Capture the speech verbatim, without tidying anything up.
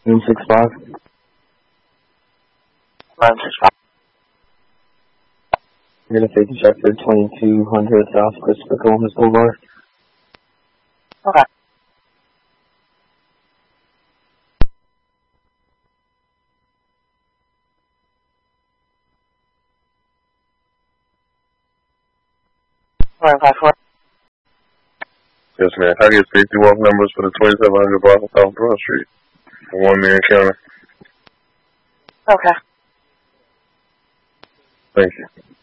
nine six five. nine six five. You're going to safety check for twenty-two hundred South Christopher Columbus Boulevard. Okay. nine five four. Yes, ma'am. How do you safety walk numbers for the twenty-seven hundred block of South Broad Street? For one man counter. Okay. Thank you.